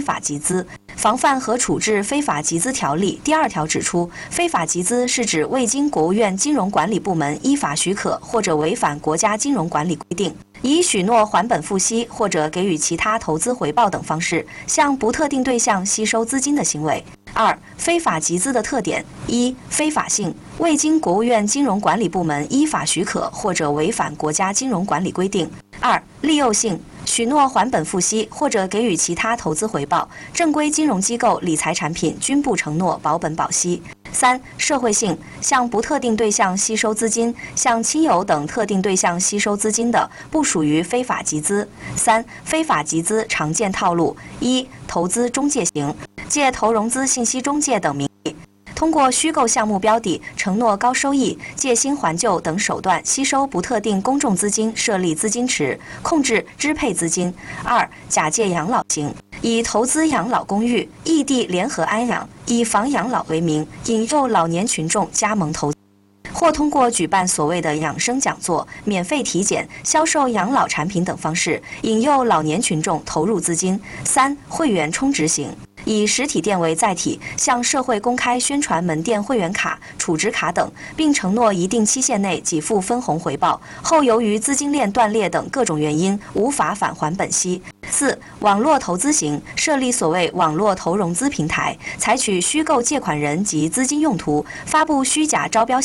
法集资。防范和处置非法集资条例第2条指出，非法集资是指未经国务院金融管理部门依法许可或者违反国家金融管理规定，以许诺还本付息或者给予其他投资回报等方式，向不特定对象吸收资金的行为。2、非法集资的特点：1、非法性，未经国务院金融管理部门依法许可或者违反国家金融管理规定； 2、利诱性，许诺还本付息或者给予其他投资回报，正规金融机构理财产品均不承诺保本保息。3、社会性，向不特定对象吸收资金，向亲友等特定对象吸收资金的，不属于非法集资。3、非法集资常见套路： 1、投资中介型，借投融资信息中介等名义，通过虚构项目标的、承诺高收益、借新还旧等手段吸收不特定公众资金，设立资金池，控制支配资金。2、假借养老型，以投资养老公寓、异地联合安养、以房养老为名，引诱老年群众加盟投资，或通过举办所谓的养生讲座、免费体检、销售养老产品等方式，引诱老年群众投入资金。3、会员充值型，以实体店为载体，向社会公开宣传门店会员卡、储值卡等，并承诺一定期限内给付分红回报，后由于资金链断裂等各种原因，无法返还本息。4、网络投资型，设立所谓网络投融资平台，采取虚构借款人及资金用途，发布虚假招标